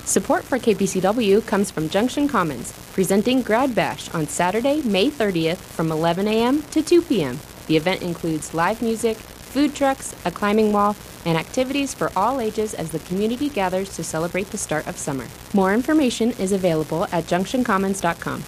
Support for KPCW comes from Junction Commons, presenting Grad Bash on Saturday, May 30th from 11 a.m. to 2 p.m. The event includes live music, food trucks, a climbing wall, and activities for all ages as the community gathers to celebrate the start of summer. More information is available at junctioncommons.com.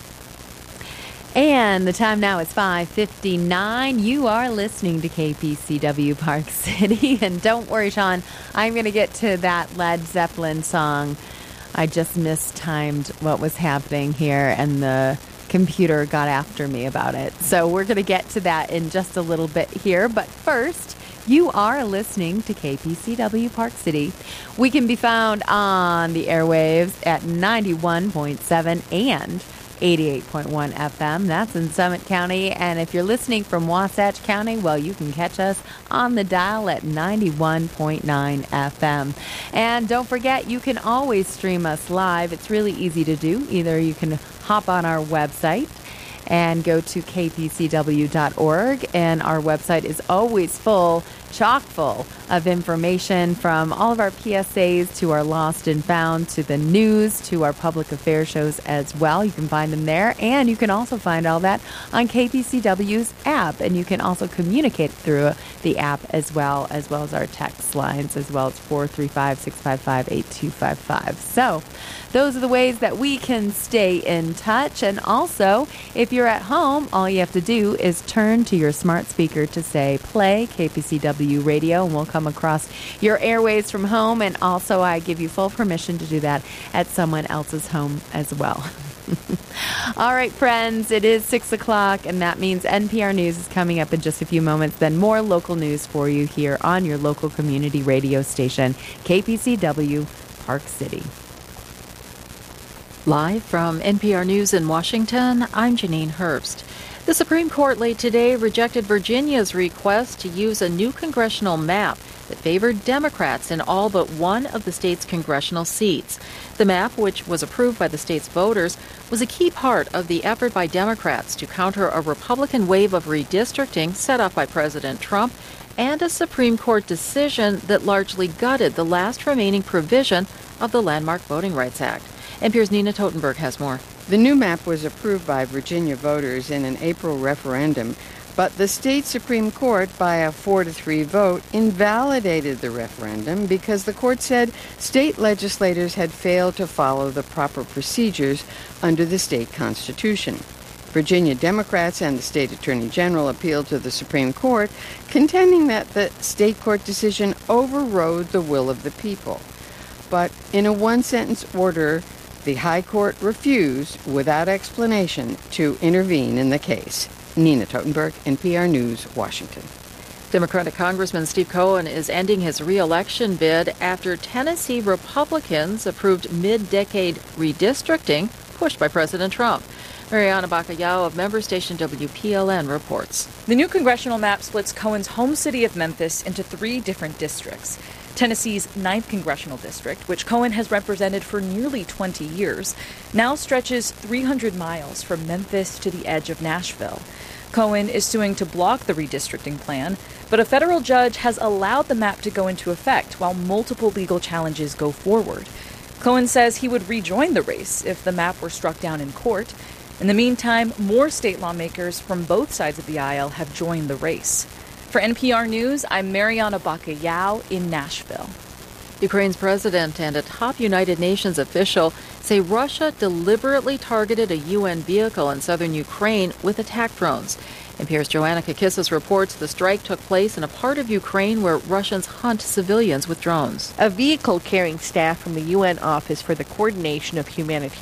And the time now is 5:59. You are listening to KPCW Park City. And don't worry, Sean, I'm going to get to that Led Zeppelin song. I just mistimed what was happening here, and the computer got after me about it. So we're going to get to that in just a little bit here. But first, you are listening to KPCW Park City. We can be found on the airwaves at 91.7 and 88.1 FM. That's in Summit County. And if you're listening from Wasatch County, well, you can catch us on the dial at 91.9 FM. And don't forget, you can always stream us live. It's really easy to do. Either you can hop on our website and go to kpcw.org, and our website is always full, chock full of information, from all of our PSAs to our Lost and Found to the news to our public affairs shows as well. You can find them there, and you can also find all that on KPCW's app, and you can also communicate through the app as well as our text lines, as well as 435-655-8255. So those are the ways that we can stay in touch. And also, if you're at home, all you have to do is turn to your smart speaker to say, play KPCW radio, and we'll come across your airwaves from home. And also, I give you full permission to do that at someone else's home as well. All right, friends, it is 6 o'clock, and that means NPR News is coming up in just a few moments. Then more local news for you here on your local community radio station, KPCW Park City. Live from NPR News in Washington, I'm Janine Herbst. The Supreme Court late today rejected Virginia's request to use a new congressional map that favored Democrats in all but one of the state's congressional seats. The map, which was approved by the state's voters, was a key part of the effort by Democrats to counter a Republican wave of redistricting set off by President Trump, and a Supreme Court decision that largely gutted the last remaining provision of the landmark Voting Rights Act. NPR's Nina Totenberg has more. The new map was approved by Virginia voters in an April referendum, but the state Supreme Court, by a 4-3 vote, invalidated the referendum because the court said state legislators had failed to follow the proper procedures under the state constitution. Virginia Democrats and the state attorney general appealed to the Supreme Court, contending that the state court decision overrode the will of the people. But in a one-sentence order, the High Court refused, without explanation, to intervene in the case. Nina Totenberg, NPR News, Washington. Democratic Congressman Steve Cohen is ending his re-election bid after Tennessee Republicans approved mid-decade redistricting pushed by President Trump. Mariana Bacallao of member station WPLN reports. The new congressional map splits Cohen's home city of Memphis into 3 different districts. Tennessee's 9th congressional district, which Cohen has represented for nearly 20 years, now stretches 300 miles from Memphis to the edge of Nashville. Cohen is suing to block the redistricting plan, but a federal judge has allowed the map to go into effect while multiple legal challenges go forward. Cohen says he would rejoin the race if the map were struck down in court. In the meantime, more state lawmakers from both sides of the aisle have joined the race. For NPR News, I'm Mariana Bacallao in Nashville. Ukraine's president and a top United Nations official say Russia deliberately targeted a UN vehicle in southern Ukraine with attack drones. NPR's Joanna Kakissis reports the strike took place in a part of Ukraine where Russians hunt civilians with drones. A vehicle carrying staff from the UN Office for the Coordination of Humanitarian